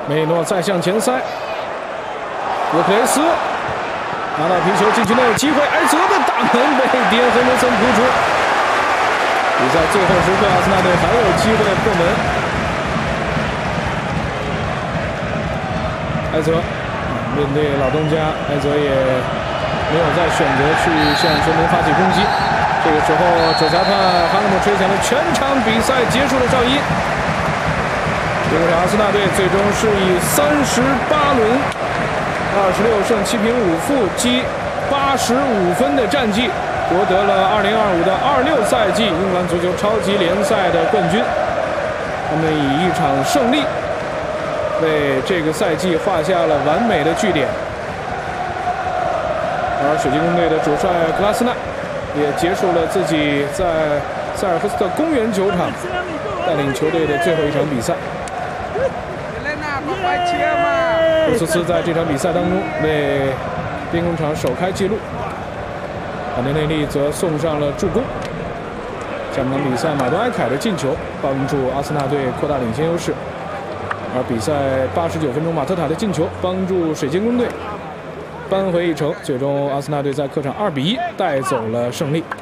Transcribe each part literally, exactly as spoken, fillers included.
梅诺再向前塞，沃克雷斯拿到皮球，禁区内有机会，埃泽的大门被迪恩亨德森扑出。比赛最后时刻，阿森纳队还有机会破门。埃泽面对老东家，埃泽也没有再选择去向球门发起攻击。这个时候，主裁判哈纳姆吹响了全场比赛结束的哨音。结果阿森纳队最终是以三十八轮二十六胜七平五负积八十五分的战绩，夺得了二零二五的二六赛季英格兰足球超级联赛的冠军。他们以一场胜利为这个赛季画下了完美的句点。而水晶宫队的主帅格拉斯纳也结束了自己在塞尔夫斯特公园球场带领球队的最后一场比赛。布斯斯在这场比赛当中为兵工厂首开纪录，马丁内利则送上了助攻。下半场比赛，马多埃凯的进球帮助阿森纳队扩大领先优势，而比赛八十九分钟，马特塔的进球帮助水晶宫队扳回一城，最终阿森纳队在客场二比一带走了胜利。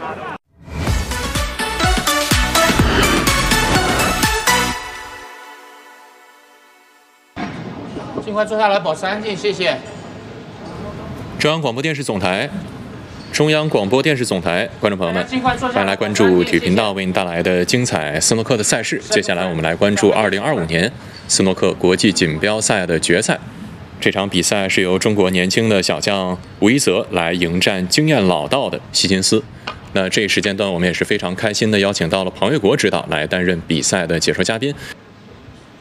尽快坐下来，保持安静，谢谢。 中央广播电视总台，中央广播电视总台，观众朋友们，欢迎来关注体育频道为您带来的精彩斯诺克的赛事。接下来我们来关注二零二五年斯诺克国际锦标赛的决赛。这场比赛是由中国年轻的小将吴一泽来迎战经验老道的希金斯。那这一时间段，我们也是非常开心的邀请到了庞岳国指导来担任比赛的解说嘉宾。